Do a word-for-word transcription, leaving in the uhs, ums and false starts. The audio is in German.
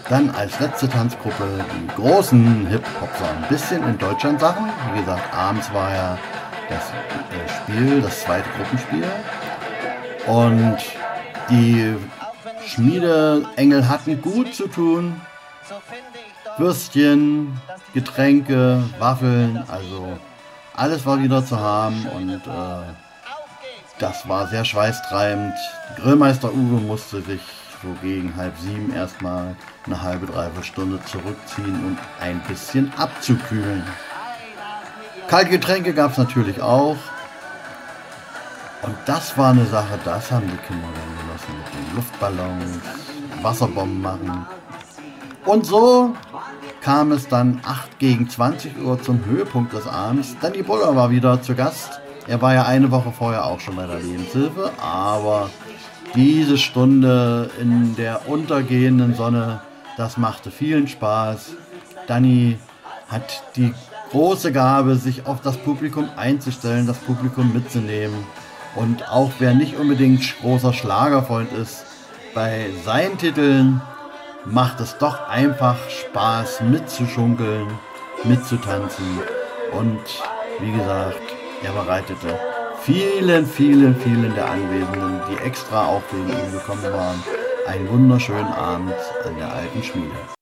Dann als letzte Tanzgruppe die großen Hip-Hopser. Ein bisschen in Deutschland Sachen. Wie gesagt, abends war ja das äh, Spiel, das zweite Gruppenspiel. Und die Schmiedeengel hatten gut zu tun. Würstchen, Getränke, Waffeln, also alles war wieder zu haben und äh, das war sehr schweißtreibend. Grillmeister Uwe musste sich so gegen halb sieben erstmal eine halbe, dreiviertel Stunde zurückziehen, um ein bisschen abzukühlen. Kalte Getränke gab es natürlich auch. Und das war eine Sache, das haben die Kinder dann genossen mit den Luftballons, Wasserbomben machen. Und so kam es dann acht gegen zwanzig Uhr zum Höhepunkt des Abends. Danny Buller war wieder zu Gast. Er war ja eine Woche vorher auch schon bei der Lebenshilfe, aber diese Stunde in der untergehenden Sonne, das machte vielen Spaß. Danny hat die große Gabe, sich auf das Publikum einzustellen, das Publikum mitzunehmen. Und auch wer nicht unbedingt großer Schlagerfreund ist, bei seinen Titeln macht es doch einfach Spaß mitzuschunkeln, mitzutanzen. Und wie gesagt, er bereitete vielen, vielen, vielen der Anwesenden, die extra auch wegen ihm gekommen waren, einen wunderschönen Abend an der alten Schmiede.